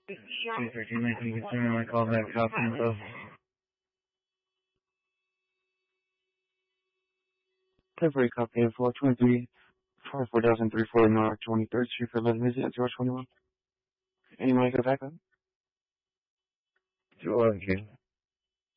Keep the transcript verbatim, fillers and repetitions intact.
two thirteen nineteen concern my call back house info. Temporary copy of four twenty-three, four thousand three forty North twenty-third Street for eleven visit at zero twenty-one. Any money go back up? Zero okay.